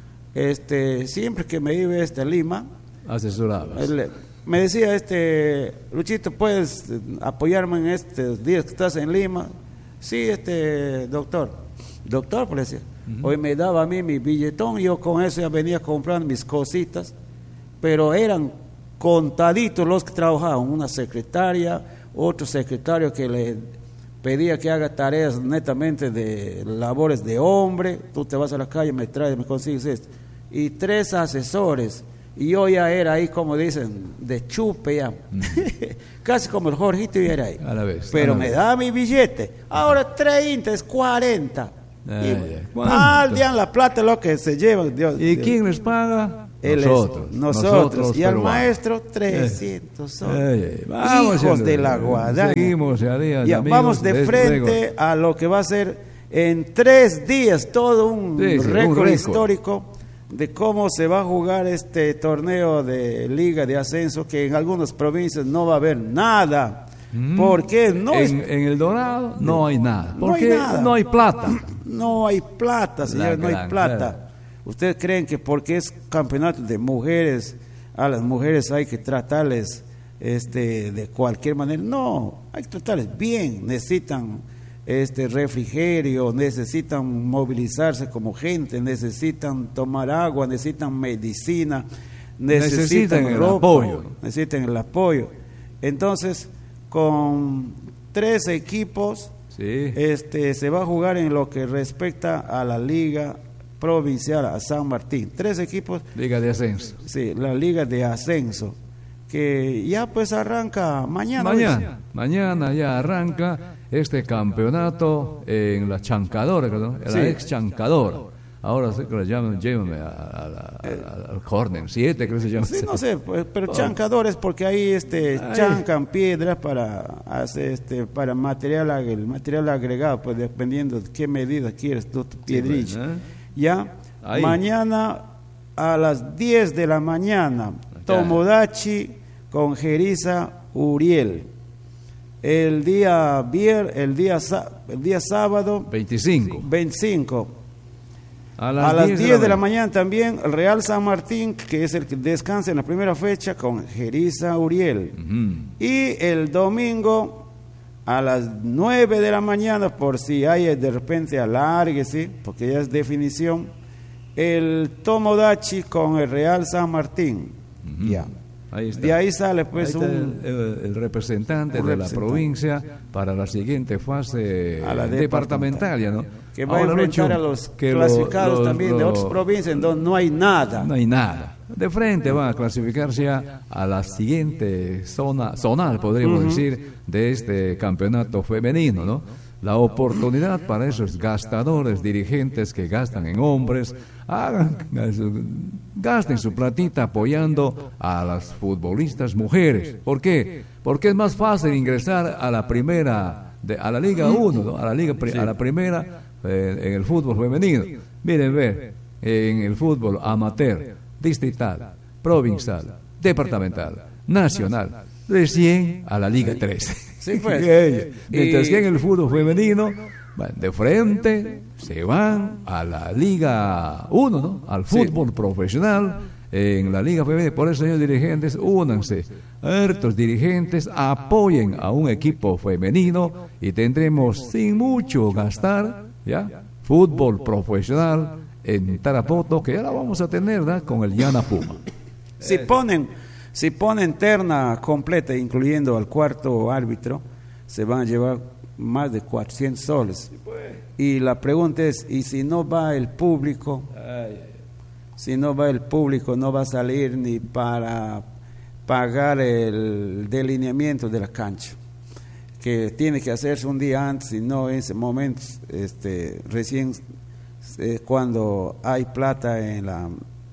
Este, siempre que me iba este, a Lima, Asesoradas. él, me decía, este, Luchito, ¿puedes eh, apoyarme en estos días que estás en Lima? Sí, este, doctor. Doctor, pues le decía. Hoy me daba a mí mi billetón, yo con eso ya venía comprando mis cositas, pero eran contaditos los que trabajaban, una secretaria, otro secretario que le pedía que haga tareas netamente de labores de hombre, tú te vas a la calle, me traes, me consigues esto, y tres asesores, y yo ya era ahí, como dicen, de chupe ya, casi como el Jorgito, yo era ahí, A la vez, pero a la me vez. da mi billete, ahora treinta es cuarenta, Ay, y al día la plata lo que se llevan. Dios, ¿Y Dios. quién les paga? Él nosotros, es, nosotros. nosotros. Y al peruanos. maestro, trescientos soles. Ay, ay, vamos, hijos de la guadaña. Seguimos, Arias, ya, amigos, vamos de desde frente luego. a lo que va a ser en tres días todo un, Sí, sí, récord, un récord histórico de cómo se va a jugar este torneo de Liga de Ascenso, que en algunas provincias no va a haber nada. Mm. Porque no en, es... en El Dorado no hay nada. No hay porque nada. no hay plata. No hay plata, señor, no hay gran, plata. claro. ¿Ustedes creen que porque es campeonato de mujeres, a las mujeres hay que tratarles este, de cualquier manera? No, hay que tratarles bien. Necesitan este refrigerio, necesitan movilizarse como gente, necesitan tomar agua, necesitan medicina, necesitan, necesitan el ropa, apoyo. necesitan el apoyo. Entonces, con tres equipos, Sí. este se va a jugar en lo que respecta a la Liga Provincial, a San Martín. Tres equipos. Liga de Ascenso. Sí, la Liga de Ascenso, que ya pues arranca mañana. Mañana, mañana ya arranca este campeonato en la Chancadora, ¿no? La Sí. ex Chancadora. Ahora sé que le llaman, llévame a, a, a, a, al Hornen siete, creo que se llama. Sí, no sé, pues, pero chancadores porque ahí este Ay. chancan piedras para hacer este para material ag- el material agregado, pues dependiendo de qué medida quieres tú tu piedrilla. Sí, pues, ¿eh? Ya Ahí. mañana a las diez de la mañana, Tomodachi con Jerisa Uriel. El día vier, el día sa- el día sábado veinticinco. veinticinco A a las diez de la mañana. mañana también el Real San Martín, que es el que descansa en la primera fecha con Jerisa Uriel. Ujú. Y el domingo a las nueve de la mañana, por si hay de repente alargue, ¿sí? Porque ya es definición, el Tomodachi con el Real San Martín. Ujú. Ya. Ahí está. De ahí sale pues Ahí está un... el, el- el representante un de representante. la provincia para la siguiente fase A la departamental, ya, ¿no? que va a Ahora, enfrentar Lucho, a los que lo- clasificados los- también de los- otras provincias en donde no hay nada. No hay nada. De frente va a clasificarse ya a la siguiente zona, zonal, podríamos Ujú. decir, de este campeonato femenino, ¿no? La oportunidad para esos gastadores, dirigentes que gastan en hombres, hagan, gasten su platita apoyando a las futbolistas mujeres. ¿Por qué? Porque es más fácil ingresar a la primera, de, a la Liga uno, ¿no? A la Liga, pri- a la primera eh, en el fútbol femenino. Miren, ver, en el fútbol amateur, distrital, provincial, departamental, nacional, recién a la Liga tres. Sí, pues. Mientras Y- que en el fútbol femenino, bueno, de frente se van a la Liga uno, ¿no? Al fútbol profesional en la Liga femenina. Por eso, señores dirigentes, únanse. Hartos dirigentes apoyen a un equipo femenino y tendremos sin mucho gastar, ¿ya? Fútbol profesional en Tarapoto, que ya la vamos a tener, ¿verdad? Con el Llana Puma. Si ponen, si ponen terna completa, incluyendo al cuarto árbitro, se van a llevar más de cuatrocientos soles. Y la pregunta es, ¿y si no va el público? Si no va el público, no va a salir ni para pagar el delineamiento de la cancha, que tiene que hacerse un día antes, y no en ese momento, este, recién eh, cuando hay plata en la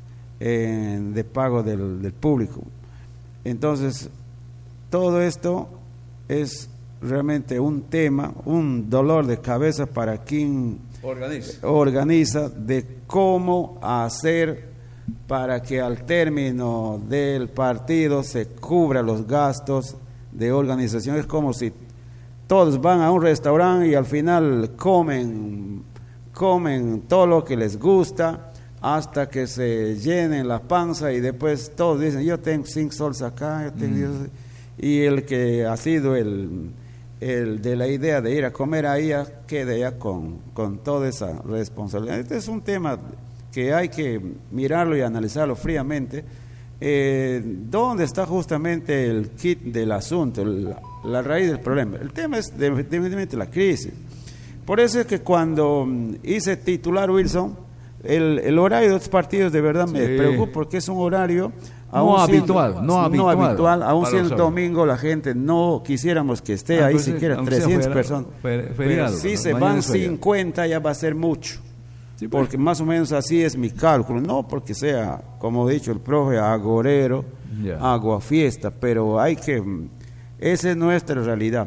en, de pago del, del público. Entonces, todo esto es realmente un tema, un dolor de cabeza para quien Organiza. organiza de cómo hacer para que al término del partido se cubra los gastos de organización. Es como si todos van a un restaurante y al final comen comen todo lo que les gusta hasta que se llenen la panza y después todos dicen, yo tengo cinco soles acá, yo tengo Mm. y el que ha sido el, el de la idea de ir a comer ahí ya queda ya con, con toda esa responsabilidad. Este es un tema que hay que mirarlo y analizarlo fríamente. Eh, ¿Dónde está justamente el kit del asunto, la, la raíz del problema? El tema es definitivamente la crisis. Por eso es que cuando mm, hice titular Wilson, el, el horario de otros partidos de verdad me Sí. preocupa porque es un horario no siendo, habitual, no no habitual. habitual, aún para siendo los domingo la gente no quisiéramos que esté Ah, ahí pues, siquiera aunque sea trescientas feriado, personas. fer- Pero feriado, si ¿no? se Mañana van es feriado. cincuenta ya va a ser mucho. Sí, pues. Porque más o menos así es mi cálculo, no porque sea, como ha dicho el profe, agorero, Ya. aguafiesta, pero hay que, mm, esa es nuestra realidad.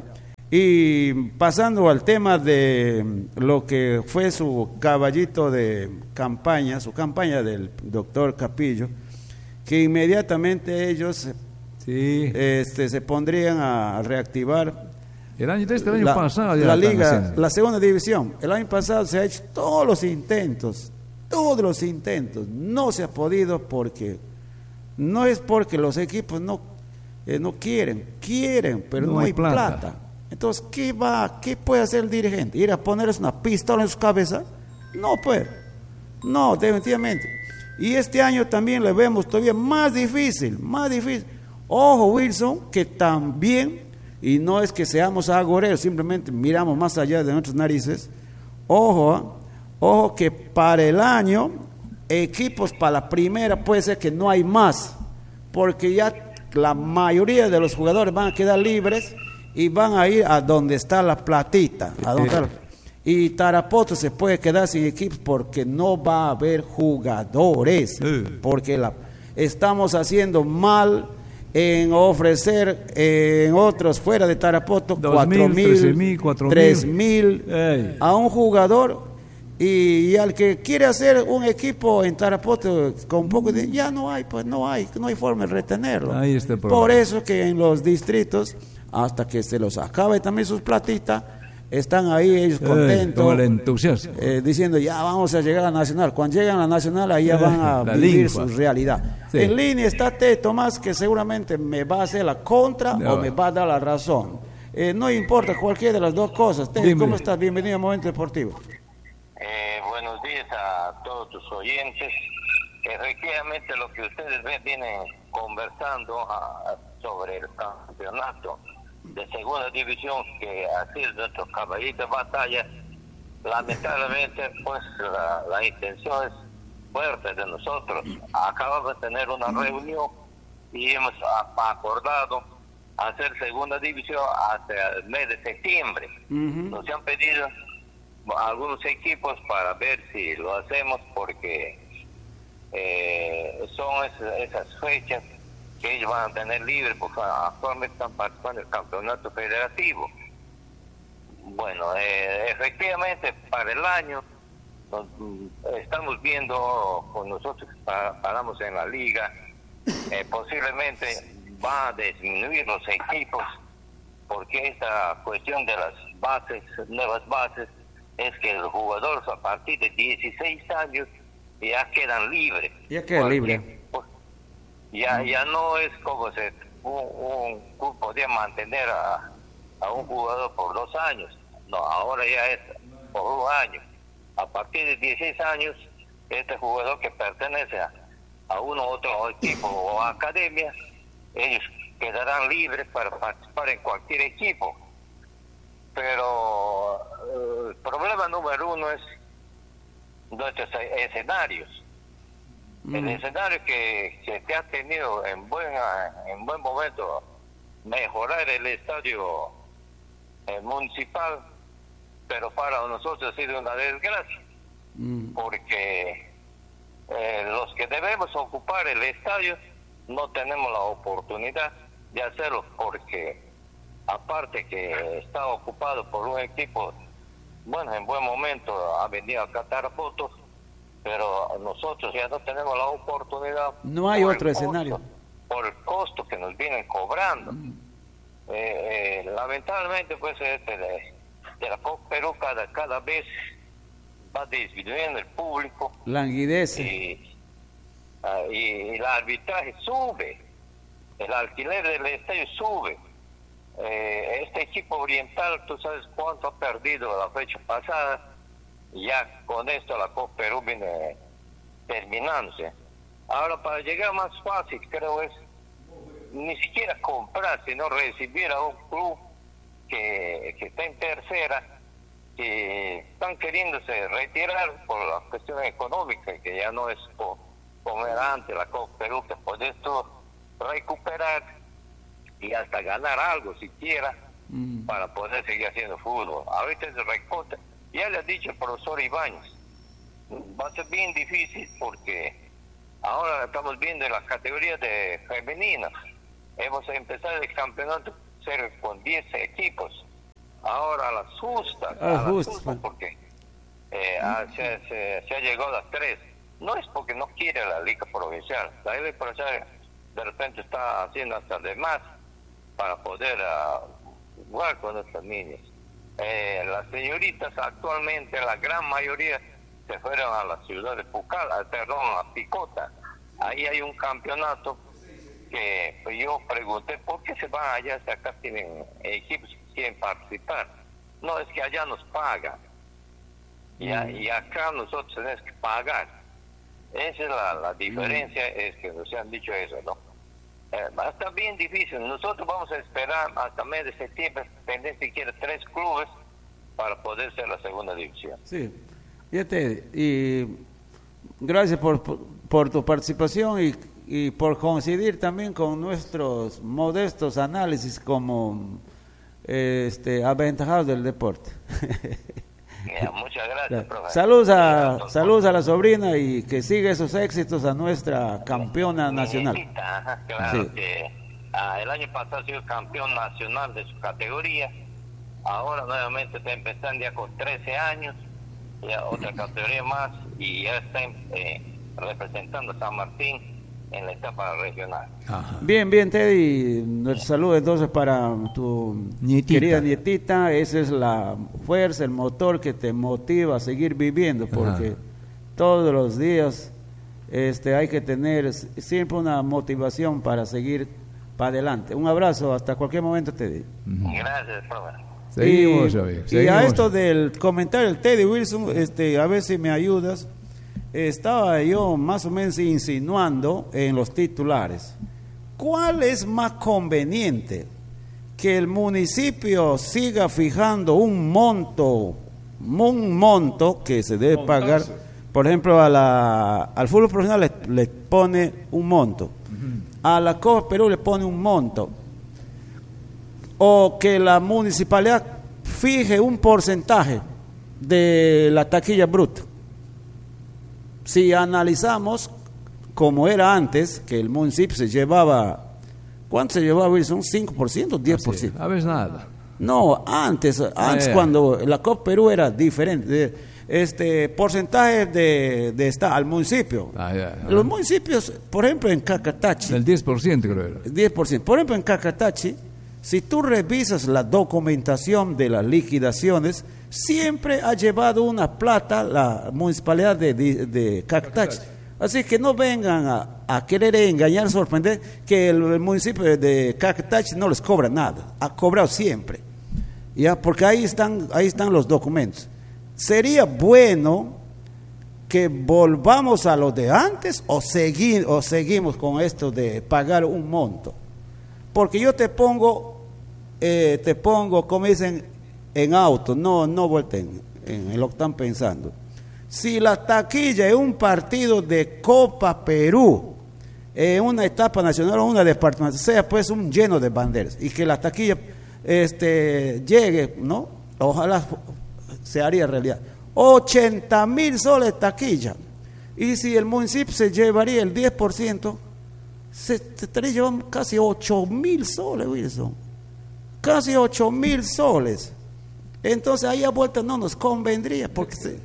Y pasando al tema de mm, lo que fue su caballito de campaña, su campaña del doctor Capillo, que inmediatamente ellos Sí. este, se pondrían a reactivar El año, desde el año la, pasado ya la están liga, haciendo. la segunda división. El año pasado se ha hecho todos los intentos, todos los intentos. No se ha podido porque no es porque los equipos no eh, no quieren, quieren, pero no, No hay hay plata. plata. Entonces, ¿qué va, qué puede hacer el dirigente? ¿Ir a ponerles una pistola en su cabeza? No puede. No, definitivamente. Y este año también le vemos todavía más difícil, más difícil. Ojo, Wilson, que también, y no es que seamos agoreros, simplemente miramos más allá de nuestras narices. Ojo, ¿ah? Ojo que para el año, equipos para la primera puede ser que no hay más, porque ya la mayoría de los jugadores van a quedar libres y van a ir a donde está la platita. A donde está la- y Tarapoto se puede quedar sin equipos porque no va a haber jugadores, Sí. porque la, estamos haciendo mal en ofrecer eh, en otros fuera de Tarapoto Dos cuatro mil, trece mil, mil, cuatro tres mil. mil Ey. a un jugador y, y al que quiere hacer un equipo en Tarapoto con un poco de ya no hay, pues no hay, no hay forma de retenerlo. Ahí está el problema. Por eso que en los distritos hasta que se los acabe también sus platitas están ahí ellos Ey, contentos. con el entusiasmo. Eh, diciendo ya vamos a llegar a la Nacional. Cuando llegan a la Nacional ahí ya van a La vivir lingua. su realidad. Sí. En línea está T. Tomás, que seguramente me va a hacer la contra No. o me va a dar la razón. Eh, no importa cualquiera de las dos cosas. T, Dime. ¿cómo estás? Bienvenido a Momento Deportivo. Eh, buenos días a todos tus oyentes. Efectivamente, lo que ustedes ven, vienen conversando ah, sobre el campeonato de segunda división, que así es nuestro caballito de batalla. Lamentablemente, pues la, la intención es fuerte de nosotros. Acabamos de tener una reunión y hemos a- acordado hacer segunda división hasta el mes de septiembre. Nos han pedido algunos equipos para ver si lo hacemos, porque eh, son esas, esas fechas que ellos van a tener libres, porque actualmente están participando en el campeonato federativo. Bueno, eh, efectivamente para el año nos, mm, estamos viendo con nosotros que pa- paramos en la liga, eh, posiblemente va a disminuir los equipos, porque esta cuestión de las bases, nuevas bases, es que los jugadores a partir de dieciséis años ya quedan libres. Ya queda Porque, libre. pues, ya ya no es como se un, un club podía mantener a, a un jugador por dos años. No, ahora ya es por un año. A partir de dieciséis años, este jugador que pertenece a, a uno u otro equipo o academia, ellos quedarán libres para participar en cualquier equipo. Pero eh, el problema número uno es nuestros e- escenarios. El escenario que, que se ha tenido en buen en buen momento, mejorar el estadio eh, municipal, pero para nosotros ha sido una desgracia, porque eh, los que debemos ocupar el estadio no tenemos la oportunidad de hacerlo, porque aparte que está ocupado por un equipo, bueno, en buen momento ha venido a Tarapoto, pero nosotros ya no tenemos la oportunidad. No hay por el otro costo- escenario. por el costo que nos vienen cobrando. Eh, eh, lamentablemente, pues, este de, de la Copa Perú cada, cada vez va disminuyendo el público Languidece. y, ah, y el arbitraje sube, el alquiler del estadio sube. Eh, este equipo oriental, tú sabes cuánto ha perdido la fecha pasada, ya con esto la Copa Perú viene terminándose. Ahora, para llegar más fácil, creo es ni siquiera comprar, sino recibir a un club que, que está en tercera, que están queriéndose retirar por la cuestión económica, que ya no es co- como era antes la Copa Perú, que por esto recuperar y hasta ganar algo siquiera mm. para poder seguir haciendo fútbol. Ahorita es recorte. Ya le ha dicho el profesor Ibáñez, va a ser bien difícil porque ahora estamos viendo en las categorías de femeninas. Hemos empezado el campeonato ser con diez equipos. Ahora a las justas, ah, a las just, justas porque eh, a, se, se, se ha llegado a las tres. No es porque no quiere la liga provincial. La liga provincial de repente está haciendo hasta de más para poder uh, jugar con nuestros niños. Eh, las señoritas actualmente, la gran mayoría, se fueron a la ciudad de Pucal, perdón, a Picota. Ahí hay un campeonato que pues, yo pregunté, ¿por qué se van allá si acá tienen equipos que quieren participar? No, es que allá nos pagan. Y, a, y acá nosotros tenemos que pagar. Esa es la, la diferencia, mm. es que nos han dicho eso, ¿no? Eh, va a estar bien difícil. Nosotros vamos a esperar hasta mes de septiembre, tener siquiera tres clubes para poder ser la segunda división. Sí, fíjate, y gracias por, por, por tu participación y, y por coincidir también con nuestros modestos análisis como este aventajados del deporte. Yeah, muchas gracias, profe. Saludos a, saludos a la sobrina y que siga esos éxitos a nuestra campeona nacional. Nietita, ajá, claro, sí. que ah, el año pasado ha sido campeón nacional de su categoría. Ahora nuevamente está empezando ya con trece años, ya otra categoría más, y ya está eh, representando a San Martín en la etapa regional. Ajá. Bien, bien, Teddy, nuestro saludo entonces para tu nietita. Querida nietita. Esa es la fuerza, el motor que te motiva a seguir viviendo, porque Ajá. todos los días este, hay que tener siempre una motivación para seguir para adelante. Un abrazo, hasta cualquier momento, Teddy. Uh-huh. Gracias, profe. Seguimos, y, Javier, y a esto del comentario del Teddy Wilson, este, a ver si me ayudas. Estaba yo más o menos insinuando en los titulares, ¿cuál es más conveniente? Que el municipio siga fijando un monto, un monto que se debe pagar, por ejemplo, a la, al fútbol profesional le, le pone un monto, a la Copa Perú le pone un monto, o que la municipalidad fije un porcentaje de la taquilla bruta. Si analizamos como era antes, que el municipio se llevaba, ¿cuánto se llevaba, Wilson? ¿cinco por ciento? ¿diez por ciento? A veces nada. No, antes, antes eh. cuando la Copa Perú era diferente, este porcentaje de, de estar al municipio. Ah, yeah, yeah. Los municipios, por ejemplo, en Cacatachi. El diez por ciento creo era. diez por ciento. Por ejemplo, en Cacatachi, si tú revisas la documentación de las liquidaciones, siempre ha llevado una plata la municipalidad de, de, de Cacatachi. Así que no vengan a, a querer engañar, sorprender que el, el municipio de, de Cacatachi no les cobra nada. Ha cobrado siempre. Ya, porque ahí están, ahí están los documentos. Sería bueno que volvamos a lo de antes o, seguir, o seguimos con esto de pagar un monto. Porque yo te pongo, eh, te pongo, como dicen, en auto, no, no vuelten en, en lo que están pensando. Si la taquilla es un partido de Copa Perú, en eh, una etapa nacional o una departamental, sea pues un lleno de banderas, y que la taquilla este, llegue, ¿no? Ojalá se haría realidad. ochenta mil soles de taquilla. Y si el municipio se llevaría el diez por ciento, se, se estaría llevando casi ocho mil soles, Wilson. Casi ocho mil soles. Entonces ahí a vuelta no nos convendría porque se,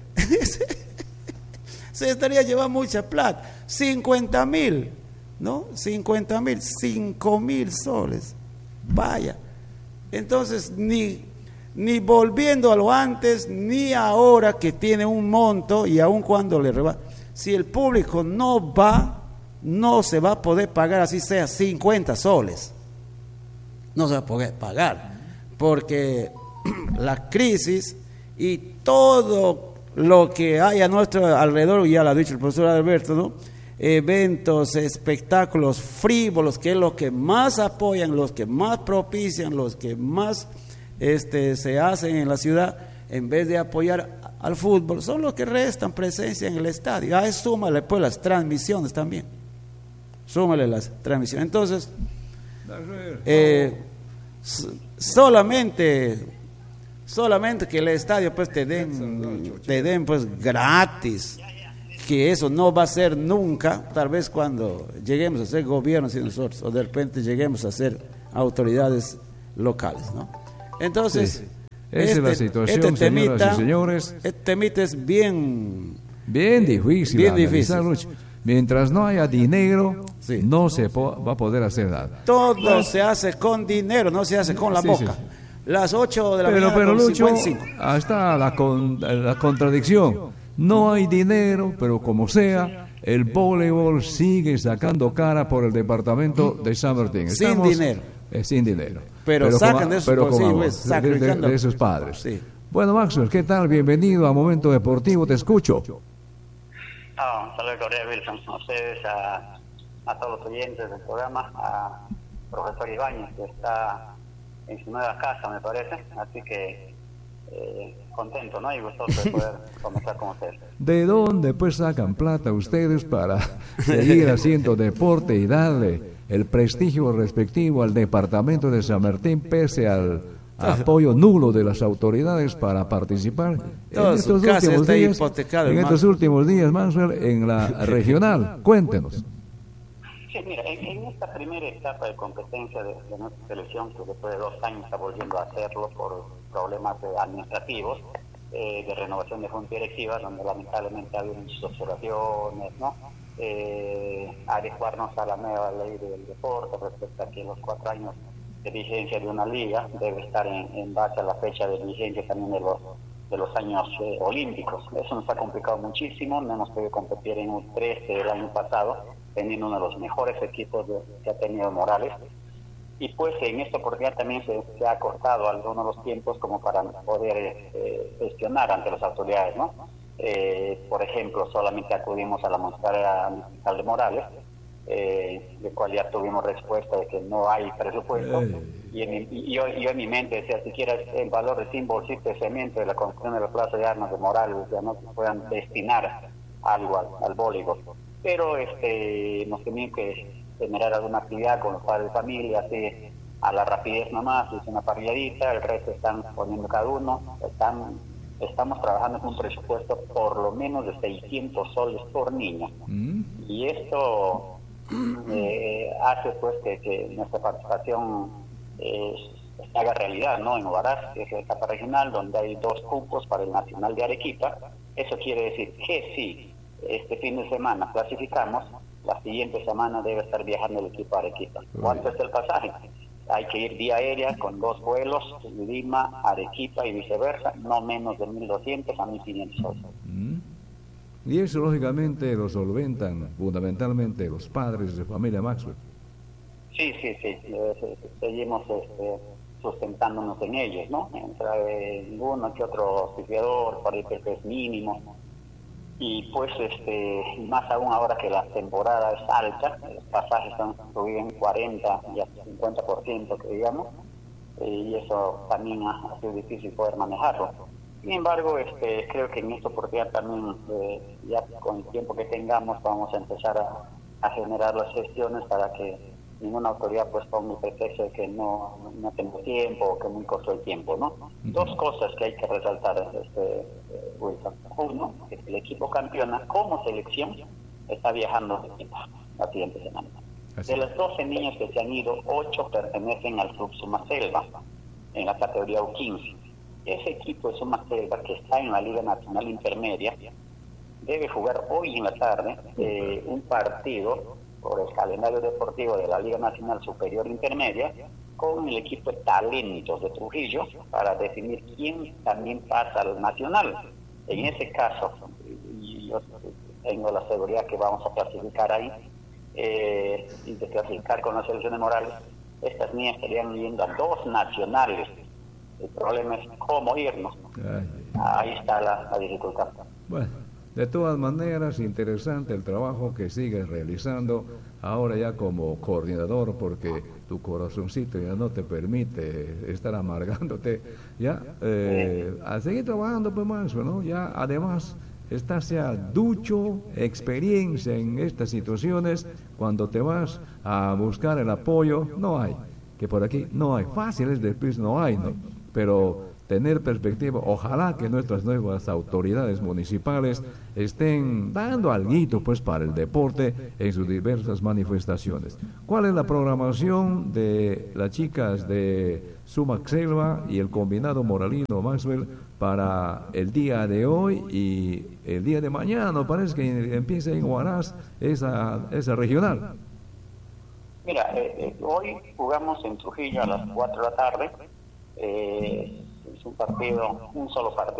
se estaría llevando mucha plata. cincuenta mil, ¿no? cincuenta mil, cinco mil soles. Vaya. Entonces ni, ni volviendo a lo antes, ni ahora que tiene un monto y aun cuando le rebaja. Si el público no va, no se va a poder pagar, así sea cincuenta soles. No se va a poder pagar. Porque la crisis y todo lo que hay a nuestro alrededor, ya lo ha dicho el profesor Alberto, ¿no? Eventos, espectáculos frívolos, que es lo que más apoyan, los que más propician, los que más este, se hacen en la ciudad, en vez de apoyar al fútbol, son los que restan presencia en el estadio. A eso súmale pues las transmisiones también. súmale las transmisiones. Entonces, eh, solamente, solamente que el estadio pues te den, te den pues gratis, que eso no va a ser nunca, tal vez cuando lleguemos a ser gobiernos y nosotros, o de repente lleguemos a ser autoridades locales, ¿no? Entonces, sí. Esa este, es la situación, este temita, señoras y señores. Este temita es bien... Bien difícil. Bien difícil. Mientras no haya dinero, sí. no se po- va a poder hacer nada. Todo Las... se hace con dinero, no se hace con la sí, boca. Sí. Las ocho de la pero, mañana pero, con Lucho, cincuenta y cinco. Hasta la, con, la contradicción. No hay dinero, pero como sea, el voleibol sigue sacando cara por el departamento de San Martín. Estamos, sin dinero. Eh, sin dinero. Pero, pero sacan como, de, esos, pero sí, pues, de, de, de esos padres. Sí. Bueno, Maxwell, ¿qué tal? Bienvenido a Momento Deportivo, te escucho. Oh, un saludo cordial, Wilson, a ustedes, a, a todos los oyentes del programa, a profesor Ibáñez, que está en su nueva casa, me parece, así que eh, contento, ¿no? Y gustoso de poder conversar con ustedes. ¿De dónde pues sacan plata ustedes para seguir haciendo deporte y darle el prestigio respectivo al departamento de San Martín pese al apoyo nulo de las autoridades para participar Todo en estos últimos días, en estos últimos días, Maxwell, en la regional? Cuéntenos. Sí, mira, en, en esta primera etapa de competencia de, de nuestra selección, que después de dos años está volviendo a hacerlo por problemas de administrativos, eh, de renovación de junta directiva, donde lamentablemente ha habido muchas observaciones, ¿no? Eh, adecuarnos a la nueva ley del deporte respecto a que los cuatro años de vigencia de una liga debe estar en, en base a la fecha de vigencia también de los de los años eh, olímpicos. Eso nos ha complicado muchísimo, no hemos podido competir en un trece del año pasado, teniendo uno de los mejores equipos de, que ha tenido Morales, y pues en esta oportunidad también se, se ha cortado algunos de los tiempos como para poder eh, gestionar ante las autoridades, ¿no? Eh, por ejemplo, solamente acudimos a la municipalidad municipal de Morales, eh, de cual ya tuvimos respuesta de que no hay presupuesto, y, en mi, y yo, yo en mi mente decía, siquiera el valor de cien bolsitas de cemento de la construcción de la plaza de armas de Morales, ya no se puedan destinar algo al, al voleibol, pero este nos tenían que generar alguna actividad con los padres de familia, así a la rapidez nomás, hice una parrilladita, el resto están poniendo cada uno, están estamos trabajando con un presupuesto por lo menos de seiscientos soles por niño, mm. y esto eh, hace pues que, que nuestra participación eh, se haga realidad, ¿no? En Huaraz, que es la etapa regional, donde hay dos cupos para el Nacional de Arequipa. Eso quiere decir que si este fin de semana clasificamos, la siguiente semana debe estar viajando el equipo a Arequipa. ¿Cuánto es el pasaje? Hay que ir vía aérea con dos vuelos, Lima, Arequipa y viceversa, no menos de mil doscientos a mil quinientos soles. Mm. Y eso lógicamente lo solventan fundamentalmente los padres de familia Maxwell. Sí, sí, sí, eh, seguimos este, sustentándonos en ellos, ¿no? Entra eh, uno que otro auspiciador para el que es mínimo. Y pues, este, más aún ahora que la temporada es alta, los pasajes han subido en cuarenta y hasta cincuenta por ciento, que digamos, eh, y eso también ha, ha sido difícil poder manejarlo. Sin embargo, este, creo que en esta oportunidad también, eh, ya con el tiempo que tengamos, vamos a empezar a, a generar las gestiones para que ninguna autoridad pues ponga el pretexto de que no, no tengo tiempo o que muy corto el tiempo, ¿no? Uh-huh. Dos cosas que hay que resaltar, este, eh, Wilson. Uno, que el equipo campeona como selección está viajando la siguiente semana. Así. De los doce niños que se han ido, ocho pertenecen al Club Sumaselva, en la categoría U quince. Ese equipo de Sumaselva, que está en la Liga Nacional Intermedia, debe jugar hoy en la tarde eh, un partido por el calendario deportivo de la Liga Nacional Superior Intermedia con el equipo de talentos de Trujillo para definir quién también pasa al nacional. En ese caso, y yo tengo la seguridad que vamos a clasificar ahí, eh, y de clasificar con la selección de Morales, estas niñas estarían yendo a dos nacionales. El problema es cómo irnos. Ahí está la, la dificultad. Bueno, de todas maneras, interesante el trabajo que sigues realizando ahora ya como coordinador, porque tu corazoncito ya no te permite estar amargándote, ya, eh, a seguir trabajando pues más, ¿no? Ya, además, estás ya ducho, experiencia en estas situaciones, cuando te vas a buscar el apoyo, no hay, que por aquí no hay, fáciles después no hay, ¿no? Pero tener perspectiva, ojalá que nuestras nuevas autoridades municipales estén dando alguito pues para el deporte en sus diversas manifestaciones. ¿Cuál es la programación de las chicas de Sumac Selva y el combinado Moralino Maxwell para el día de hoy y el día de mañana? Parece que empieza en Huaraz esa, esa regional. Mira, eh, eh, hoy jugamos en Trujillo a las cuatro de la tarde. Eh, es un partido, un solo partido.